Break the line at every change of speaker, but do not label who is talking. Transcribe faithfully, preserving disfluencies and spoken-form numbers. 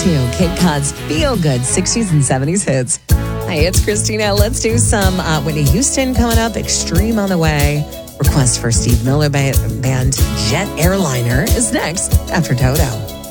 to Cape Cod's Feel Good sixties and seventies hits. Hey, it's Christina. Let's do some uh, Whitney Houston coming up. Extreme on the way. Request for Steve Miller Band Jet Airliner is next after Toto.